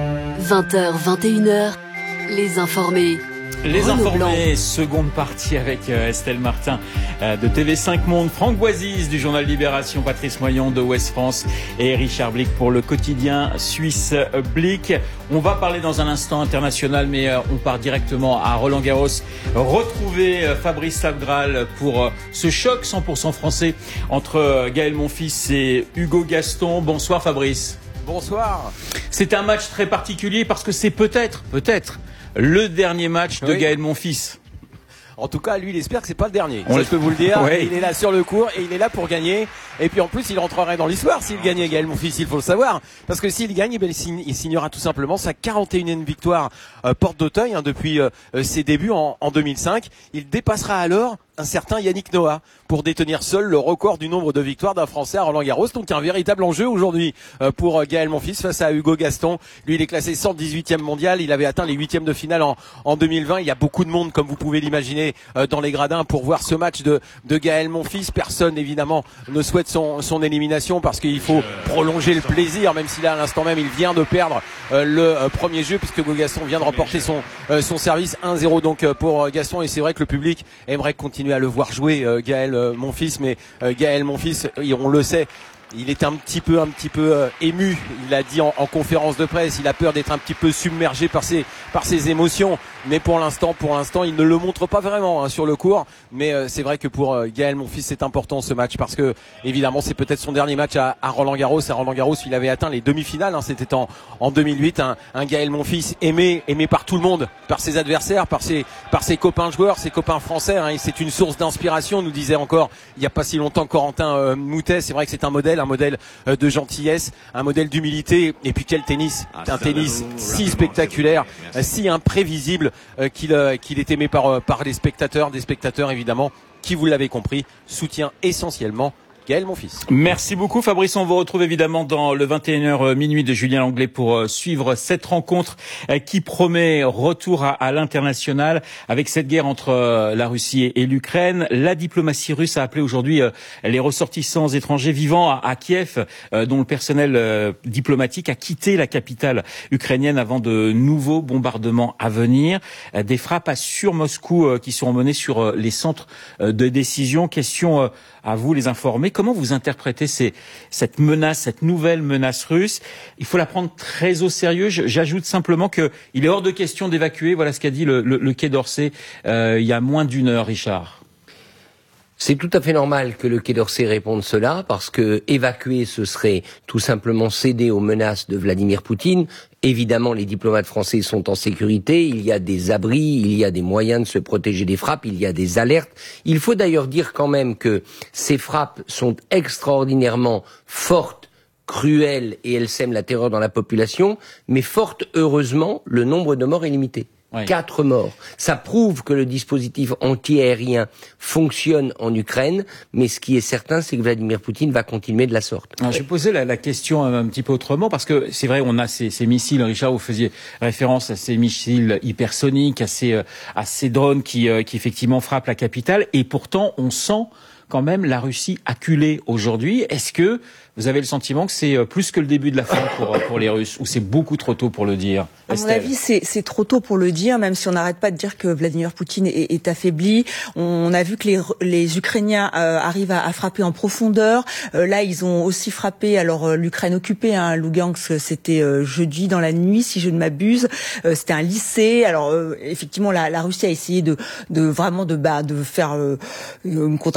vingt heures vingt et une heures, les informés. Les Renaud informés, Blanc. seconde partie avec euh, Estelle Martin euh, de T V cinq Monde, Franck Boisise du journal Libération, Patrice Moyon de Ouest France et Richard Blick pour le quotidien suisse Blick. On va parler dans un instant international, mais euh, on part directement à Roland-Garros. Retrouver euh, Fabrice Lavgral pour euh, ce choc cent pour cent français entre euh, Gaël Monfils et Hugo Gaston. Bonsoir Fabrice. Bonsoir. C'est un match très particulier parce que c'est peut-être, peut-être, le dernier match de oui. Gaël Monfils. En tout cas, lui, il espère que c'est pas le dernier. On Ça, le... je peux vous le dire. Ouais. Il est là sur le court et il est là pour gagner. Et puis en plus, il rentrerait dans l'histoire s'il gagnait, Gaël Monfils, il faut le savoir. Parce que s'il gagne, il, signe, il signera tout simplement sa quarante et unième victoire euh, porte d'Auteuil hein, depuis euh, ses débuts en, en deux mille cinq. Il dépassera alors un certain Yannick Noah pour détenir seul le record du nombre de victoires d'un Français à Roland-Garros. Donc un véritable enjeu aujourd'hui euh, pour Gaël Monfils face à Hugo Gaston. Lui, il est classé cent dix-huitième mondial. Il avait atteint les huitièmes de finale en, en deux mille vingt. Il y a beaucoup de monde, comme vous pouvez l'imaginer, euh, dans les gradins pour voir ce match de, de Gaël Monfils. Personne, évidemment, ne souhaite son, son élimination parce qu'il faut prolonger le plaisir, même si là, à l'instant même, il vient de perdre euh, le euh, premier jeu puisque Hugo Gaston vient de remporter son, euh, son service un zéro donc euh, pour Gaston. Et c'est vrai que le public aimerait continuer à le voir jouer euh, Gaël euh, Monfils, mais euh, Gaël Monfils, on le sait, il est un petit peu, un petit peu euh, ému. Il l'a dit en, en conférence de presse. Il a peur d'être un petit peu submergé par ses, par ses émotions. Mais pour l'instant, pour l'instant, il ne le montre pas vraiment hein, sur le court. Mais euh, c'est vrai que pour euh, Gaël Monfils, c'est important ce match parce que évidemment, c'est peut-être son dernier match à, à Roland-Garros. À Roland-Garros, il avait atteint les demi-finales. Hein, c'était en, en deux mille huit. Un, un Gaël Monfils aimé, aimé par tout le monde, par ses adversaires, par ses, par ses copains joueurs, ses copains français. Hein, c'est une source d'inspiration. Nous disait encore il n'y a pas si longtemps Corentin euh, Moutet. C'est vrai que c'est un modèle. Un modèle de gentillesse, un modèle d'humilité, et puis quel tennis, un tennis si spectaculaire, si imprévisible qu'il qu'il est aimé par par les spectateurs, des spectateurs évidemment qui, vous l'avez compris, soutient essentiellement Gaël Monfils. Merci beaucoup Fabrice, on vous retrouve évidemment dans le vingt et une heures minuit de Julien Langlais pour suivre cette rencontre qui promet retour à, à l'international avec cette guerre entre la Russie et l'Ukraine. La diplomatie russe a appelé aujourd'hui les ressortissants étrangers vivant à, à Kiev, dont le personnel diplomatique a quitté la capitale ukrainienne avant de nouveaux bombardements à venir. Des frappes sur Moscou qui seront menées sur les centres de décision. Question à vous les informer. Comment vous interprétez ces, cette menace, cette nouvelle menace russe? Il faut la prendre très au sérieux. J'ajoute simplement qu'il est hors de question d'évacuer. Voilà ce qu'a dit le, le, le Quai d'Orsay euh, il y a moins d'une heure, Richard. C'est tout à fait normal que le Quai d'Orsay réponde cela, parce que évacuer, ce serait tout simplement céder aux menaces de Vladimir Poutine. Évidemment, les diplomates français sont en sécurité, il y a des abris, il y a des moyens de se protéger des frappes, il y a des alertes. Il faut d'ailleurs dire quand même que ces frappes sont extraordinairement fortes, cruelles, et elles sèment la terreur dans la population, mais fort heureusement, le nombre de morts est limité. Oui. Quatre morts. Ça prouve que le dispositif anti-aérien fonctionne en Ukraine, mais ce qui est certain, c'est que Vladimir Poutine va continuer de la sorte. Alors, je posais la, la question un petit peu autrement, parce que c'est vrai, on a ces, ces missiles, Richard, vous faisiez référence à ces missiles hypersoniques, à ces, à ces drones qui, qui effectivement frappent la capitale, et pourtant, on sent quand même la Russie acculée aujourd'hui. Est-ce que vous avez le sentiment que c'est plus que le début de la fin pour, pour les Russes, ou c'est beaucoup trop tôt pour le dire? À mon avis, c'est, c'est trop tôt pour le dire, même si on n'arrête pas de dire que Vladimir Poutine est, est affaibli. On a vu que les, les Ukrainiens euh, arrivent à, à frapper en profondeur. Euh, là, ils ont aussi frappé, alors euh, l'Ukraine occupée, hein, Lugansk, c'était euh, jeudi dans la nuit, si je ne m'abuse. Euh, c'était un lycée. Alors, euh, effectivement, la, la Russie a essayé de, de vraiment de, bah, de faire euh, une contre-attaque en,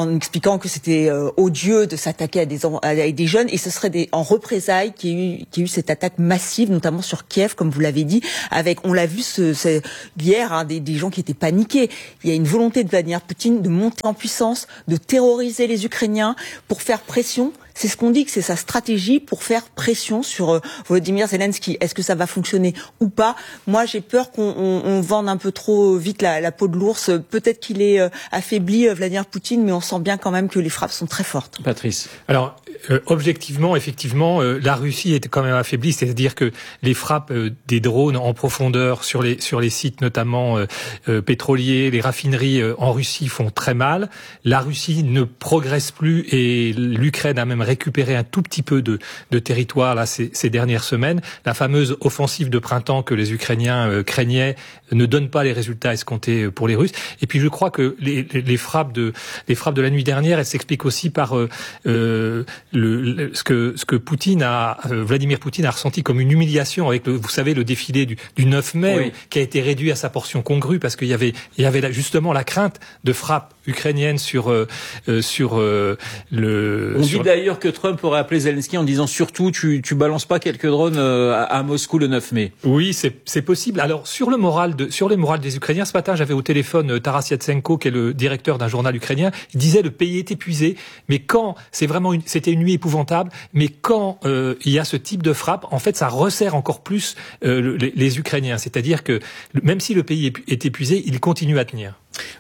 en expliquant que c'était euh, odieux de s'attaquer à des, à des jeunes, et ce serait des, en représailles qu'il y ait eu, qu'il y ait eu cette attaque massive, notamment sur Kiev, comme vous l'avez dit, avec, on l'a vu ce, ce, hier, hein, des, des gens qui étaient paniqués. Il y a une volonté de Vladimir Poutine de monter en puissance, de terroriser les Ukrainiens pour faire pression. C'est ce qu'on dit, que c'est sa stratégie pour faire pression sur euh, Volodymyr Zelensky. Est-ce que ça va fonctionner ou pas? Moi, j'ai peur qu'on on, on vende un peu trop vite la, la peau de l'ours. Peut-être qu'il est euh, affaibli, euh, Vladimir Poutine, mais on sent bien quand même que les frappes sont très fortes. Patrice. Alors, euh, objectivement, effectivement, euh, la Russie est quand même affaiblie, c'est-à-dire que les frappes euh, des drones en profondeur sur les sur les sites notamment euh, euh, pétroliers, les raffineries euh, en Russie font très mal. La Russie ne progresse plus et l'Ukraine a même récupéré un tout petit peu de, de territoire là ces, ces dernières semaines. La fameuse offensive de printemps que les Ukrainiens euh, craignaient ne donne pas les résultats escomptés pour les Russes. Et puis je crois que les, les, les frappes de les frappes de la nuit dernière, elles s'expliquent aussi par euh, euh, le, le ce que ce que Poutine a euh, Vladimir Poutine a ressenti comme une humiliation avec le, vous savez le défilé du, du neuf mai, oui, qui a été réduit à sa portion congrue parce qu'il y avait il y avait là, justement la crainte de frappes ukrainiennes sur euh, sur euh, le. On sur... dit d'ailleurs que Trump aurait appelé Zelensky en disant surtout tu tu balances pas quelques drones à, à Moscou le neuf mai. Oui, c'est c'est possible. Alors sur le moral de sur le moral des Ukrainiens, ce matin j'avais au téléphone Taras Yatsenko, qui est le directeur d'un journal ukrainien. Il disait le pays est épuisé, mais quand c'est vraiment une, c'était une nuit épouvantable, mais quand euh, il y a ce type de frappe, en fait ça resserre encore plus euh, les, les Ukrainiens. C'est-à-dire que même si le pays est, est épuisé, il continue à tenir.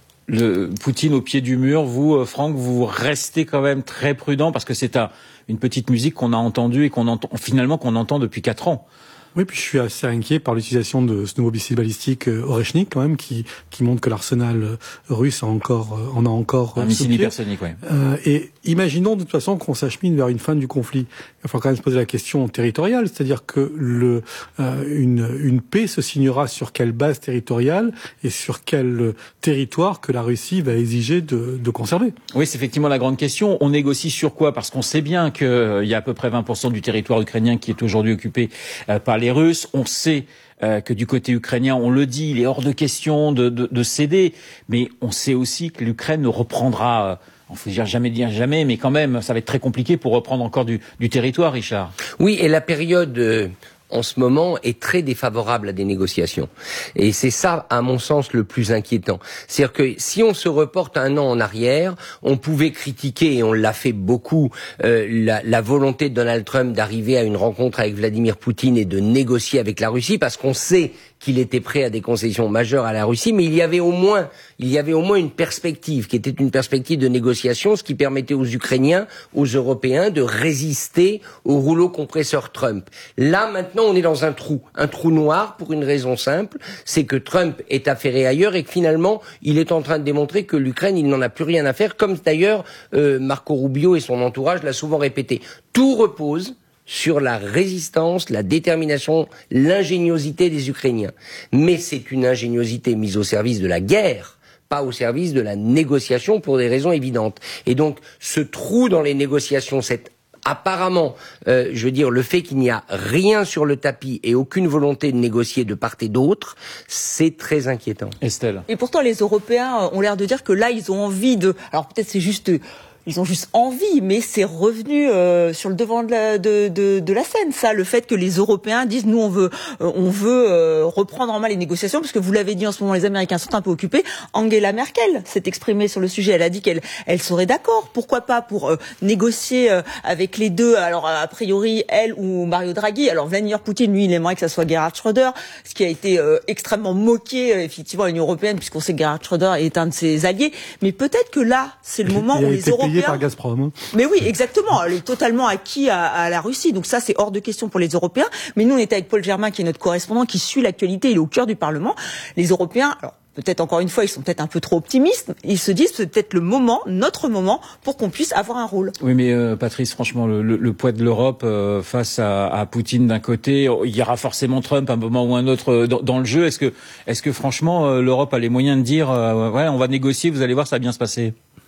Le Poutine au pied du mur, vous, Franck, vous restez quand même très prudent parce que c'est un, une petite musique qu'on a entendue et qu'on entend finalement qu'on entend depuis quatre ans. Oui, puis je suis assez inquiet par l'utilisation de ce nouveau missile balistique euh, Oreshnik, quand même, qui qui montre que l'arsenal russe a encore euh, en a encore un missile hypersonique, oui. Euh, et imaginons de toute façon qu'on s'achemine vers une fin du conflit. Il faut quand même se poser la question territoriale, c'est-à-dire que le euh, une une paix se signera sur quelle base territoriale et sur quel territoire que la Russie va exiger de, de conserver. Oui, c'est effectivement la grande question. On négocie sur quoi? Parce qu'on sait bien qu'il euh, y a à peu près vingt pour cent du territoire ukrainien qui est aujourd'hui occupé euh, par les Russes. On sait euh, que du côté ukrainien, on le dit, il est hors de question de, de, de céder. Mais on sait aussi que l'Ukraine ne reprendra, euh, on ne faut dire jamais dire jamais, mais quand même, ça va être très compliqué pour reprendre encore du, du territoire, Richard. Oui, et la période... Euh... en ce moment, est très défavorable à des négociations. Et c'est ça, à mon sens, le plus inquiétant. C'est-à-dire que si on se reporte un an en arrière, on pouvait critiquer, et on l'a fait beaucoup, euh, la, la volonté de Donald Trump d'arriver à une rencontre avec Vladimir Poutine et de négocier avec la Russie, parce qu'on sait qu'il était prêt à des concessions majeures à la Russie, mais il y avait au moins, il y avait au moins une perspective, qui était une perspective de négociation, ce qui permettait aux Ukrainiens, aux Européens, de résister au rouleau compresseur Trump. Là, maintenant, on est dans un trou, un trou noir pour une raison simple, c'est que Trump est affairé ailleurs et que finalement, il est en train de démontrer que l'Ukraine, il n'en a plus rien à faire, comme d'ailleurs euh, Marco Rubio et son entourage l'a souvent répété. Tout repose sur la résistance, la détermination, l'ingéniosité des Ukrainiens. Mais c'est une ingéniosité mise au service de la guerre, pas au service de la négociation pour des raisons évidentes. Et donc, ce trou dans les négociations, cette apparemment, euh, je veux dire, le fait qu'il n'y a rien sur le tapis et aucune volonté de négocier de part et d'autre, c'est très inquiétant. Estelle. Et pourtant, les Européens ont l'air de dire que là, ils ont envie de... Alors peut-être c'est juste... Ils ont juste envie, mais c'est revenu euh, sur le devant de la, de, de, de la scène, ça, le fait que les Européens disent nous on veut euh, on veut euh, reprendre en main les négociations, parce que vous l'avez dit en ce moment, les Américains sont un peu occupés. Angela Merkel s'est exprimée sur le sujet, elle a dit qu'elle elle serait d'accord, pourquoi pas, pour euh, négocier euh, avec les deux. Alors a priori elle ou Mario Draghi. Alors Vladimir Poutine, lui, il aimerait que ça soit Gerhard Schröder, ce qui a été euh, extrêmement moqué euh, effectivement à l'Union européenne, puisqu'on sait que Gerhard Schröder est un de ses alliés. Mais peut-être que là, c'est le moment où les Européens par Gazprom. Mais oui, exactement. Elle est totalement acquis à, à la Russie. Donc ça, c'est hors de question pour les Européens. Mais nous, on est avec Paul Germain, qui est notre correspondant, qui suit l'actualité. Il est au cœur du Parlement. Les Européens, alors peut-être encore une fois, ils sont peut-être un peu trop optimistes. Ils se disent c'est peut-être le moment, notre moment, pour qu'on puisse avoir un rôle. Oui, mais euh, Patrice, franchement, le, le, le poids de l'Europe euh, face à, à Poutine d'un côté, il y aura forcément Trump à un moment ou un autre euh, dans, dans le jeu. Est-ce que, est-ce que franchement, euh, l'Europe a les moyens de dire, euh, ouais, on va négocier, vous allez voir, ça va bien se passer?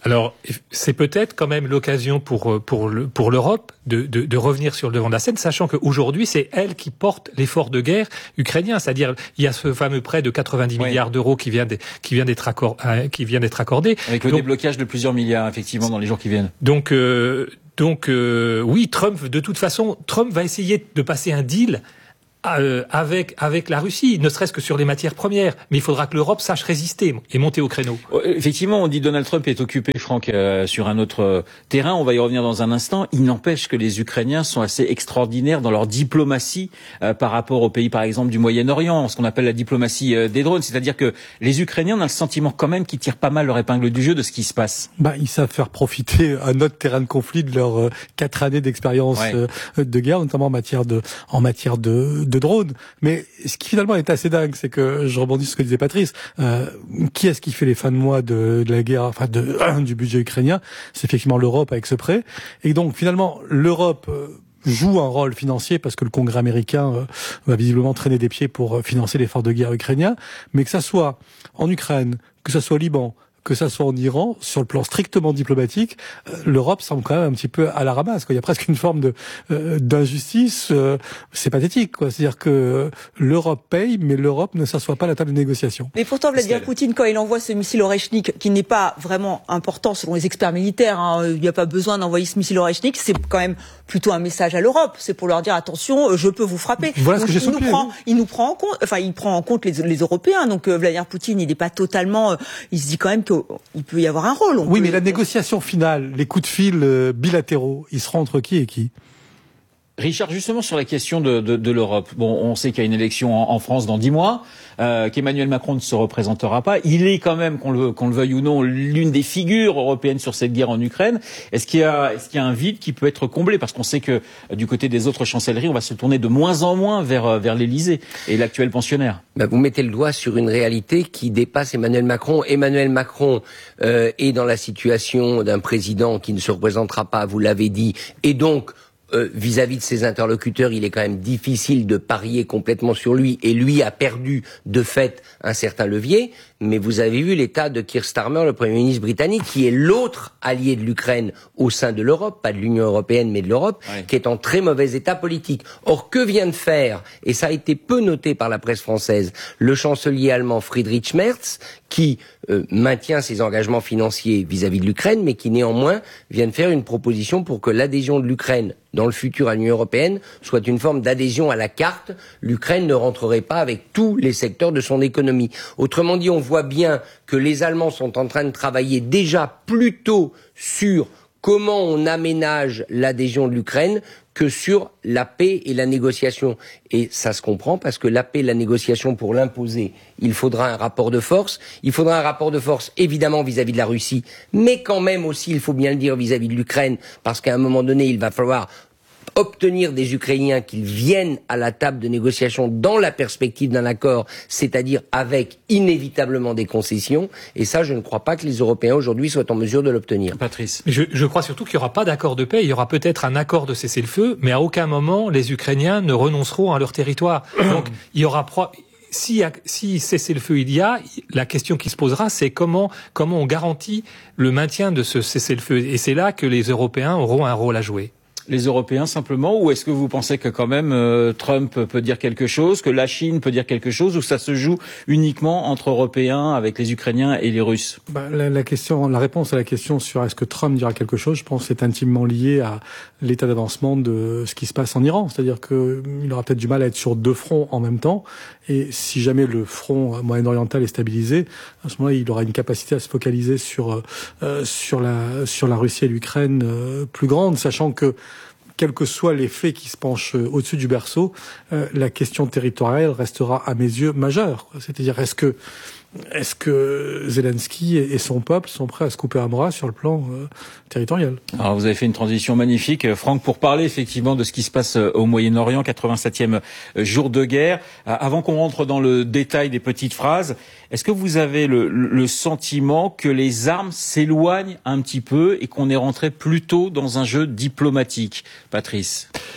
Alors, c'est peut-être quand même l'occasion pour pour le, pour l'Europe de, de de revenir sur le devant de la scène, sachant qu'aujourd'hui c'est elle qui porte l'effort de guerre ukrainien, c'est-à-dire il y a ce fameux prêt de quatre-vingt-dix oui. milliards d'euros qui vient de, qui vient d'être accordé, qui vient d'être accordé avec le donc, déblocage de plusieurs milliards effectivement dans les jours qui viennent. Donc euh, donc euh, oui, Trump de toute façon, Trump va essayer de passer un deal Euh, avec avec la Russie, ne serait-ce que sur les matières premières. Mais il faudra que l'Europe sache résister et monter au créneau. Effectivement, on dit Donald Trump est occupé, Franck, euh, sur un autre euh, terrain. On va y revenir dans un instant. Il n'empêche que les Ukrainiens sont assez extraordinaires dans leur diplomatie euh, par rapport aux pays, par exemple, du Moyen-Orient, ce qu'on appelle la diplomatie euh, des drones. C'est-à-dire que les Ukrainiens, on a le sentiment quand même qu'ils tirent pas mal leur épingle du jeu de ce qui se passe. Bah, ils savent faire profiter un autre terrain de conflit de leurs euh, quatre années d'expérience ouais. euh, de guerre, notamment en matière de en matière de, de drones. Mais ce qui finalement est assez dingue, c'est que je rebondis sur ce que disait Patrice. Euh, qui est-ce qui fait les fins de mois de, de la guerre, enfin de, euh, du budget ukrainien? C'est effectivement l'Europe avec ce prêt. Et donc finalement, l'Europe euh, joue un rôle financier parce que le Congrès américain euh, va visiblement traîner des pieds pour euh, financer l'effort de guerre ukrainien. Mais que ça soit en Ukraine, que ça soit au Liban, que ça soit en Iran, sur le plan strictement diplomatique, euh, l'Europe semble quand même un petit peu à la ramasse, quoi. Il y a presque une forme de euh, d'injustice. Euh, c'est pathétique, quoi. C'est-à-dire que l'Europe paye, mais l'Europe ne s'assoit pas à la table de négociation. Mais pourtant, Vladimir Poutine, quand il envoie ce missile Oreshnik, qui n'est pas vraiment important selon les experts militaires, hein, il n'y a pas besoin d'envoyer ce missile Oreshnik, c'est quand même plutôt un message à l'Europe. C'est pour leur dire attention, je peux vous frapper. Voilà donc, ce que j'ai il, nous prend, il nous prend en compte, enfin, il prend en compte les, les Européens. Donc euh, Vladimir Poutine, il n'est pas totalement. Euh, il se dit quand même que il peut y avoir un rôle. Oui, peut... mais la négociation finale, les coups de fil euh, bilatéraux, ils seront entre qui et qui? Richard, justement sur la question de, de, de l'Europe. Bon, on sait qu'il y a une élection en, en France dans dix mois, euh, qu'Emmanuel Macron ne se représentera pas. Il est quand même, qu'on le, qu'on le veuille ou non, l'une des figures européennes sur cette guerre en Ukraine. Est-ce qu'il y a, est-ce qu'il y a un vide qui peut être comblé? Parce qu'on sait que euh, du côté des autres chancelleries, on va se tourner de moins en moins vers, euh, vers l'Élysée et l'actuel pensionnaire. Ben, vous mettez le doigt sur une réalité qui dépasse Emmanuel Macron. Emmanuel Macron euh, est dans la situation d'un président qui ne se représentera pas, vous l'avez dit, et donc Euh, vis-à-vis de ses interlocuteurs, il est quand même difficile de parier complètement sur lui, et lui a perdu de fait un certain levier. Mais vous avez vu l'état de Keir Starmer, le Premier ministre britannique, qui est l'autre allié de l'Ukraine au sein de l'Europe, pas de l'Union européenne mais de l'Europe, oui. qui est en très mauvais état politique. Or, que vient de faire, et ça a été peu noté par la presse française, le chancelier allemand Friedrich Merz, qui euh, maintient ses engagements financiers vis-à-vis de l'Ukraine, mais qui néanmoins vient de faire une proposition pour que l'adhésion de l'Ukraine dans le futur à l'Union européenne soit une forme d'adhésion à la carte. L'Ukraine ne rentrerait pas avec tous les secteurs de son économie. Autrement dit, on voit bien que les Allemands sont en train de travailler déjà plutôt sur comment on aménage l'adhésion de l'Ukraine que sur la paix et la négociation. Et ça se comprend parce que la paix et la négociation, pour l'imposer, il faudra un rapport de force. Il faudra un rapport de force, évidemment, vis-à-vis de la Russie, mais quand même aussi, il faut bien le dire, vis-à-vis de l'Ukraine, parce qu'à un moment donné, il va falloir obtenir des Ukrainiens qu'ils viennent à la table de négociation dans la perspective d'un accord, c'est-à-dire avec inévitablement des concessions. Et ça, je ne crois pas que les Européens aujourd'hui soient en mesure de l'obtenir. Patrice. Je, je crois surtout qu'il n'y aura pas d'accord de paix. Il y aura peut-être un accord de cessez-le-feu, mais à aucun moment les Ukrainiens ne renonceront à leur territoire. Donc, il y aura pro... Si, si cessez-le-feu il y a, la question qui se posera, c'est comment, comment on garantit le maintien de ce cessez-le-feu. Et c'est là que les Européens auront un rôle à jouer. Les Européens simplement, ou est-ce que vous pensez que quand même euh, Trump peut dire quelque chose, que la Chine peut dire quelque chose, ou ça se joue uniquement entre Européens avec les Ukrainiens et les Russes? Bah, la, la question, la réponse à la question sur est-ce que Trump dira quelque chose, je pense, est intimement liée à l'état d'avancement de ce qui se passe en Iran. C'est-à-dire que il aura peut-être du mal à être sur deux fronts en même temps, et si jamais le front moyen-oriental est stabilisé, à ce moment-là, il aura une capacité à se focaliser sur euh, sur la sur la Russie et l'Ukraine euh, plus grande, sachant que quels que soient les faits qui se penchent au-dessus du berceau, euh, la question territoriale restera à mes yeux majeure. C'est-à-dire, est-ce que est-ce que Zelensky et son peuple sont prêts à se couper un bras sur le plan euh, territorial? Alors vous avez fait une transition magnifique, Franck, pour parler effectivement de ce qui se passe au Moyen-Orient, quatre-vingt-septième jour de guerre. Avant qu'on rentre dans le détail des petites phrases, est-ce que vous avez le, le sentiment que les armes s'éloignent un petit peu et qu'on est rentré plutôt dans un jeu diplomatique, Patrice?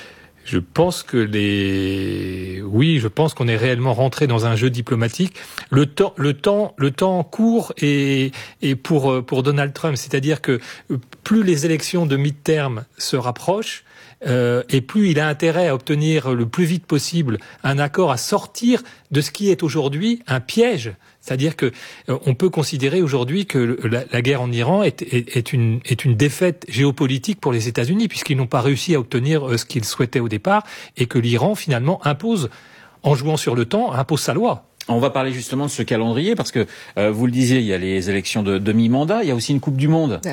Je pense que les, oui, je pense qu'on est réellement rentré dans un jeu diplomatique. Le temps, le temps, le temps court et et pour pour Donald Trump, c'est-à-dire que plus les élections de mi-terme se rapprochent, Euh, et plus il a intérêt à obtenir le plus vite possible un accord, à sortir de ce qui est aujourd'hui un piège. C'est-à-dire que euh, on peut considérer aujourd'hui que le, la, la guerre en Iran est, est, est, une, est une défaite géopolitique pour les États-Unis, puisqu'ils n'ont pas réussi à obtenir euh, ce qu'ils souhaitaient au départ, et que l'Iran finalement impose, en jouant sur le temps, impose sa loi. On va parler justement de ce calendrier, parce que euh, vous le disiez, il y a les élections de demi-mandat, il y a aussi une Coupe du Monde.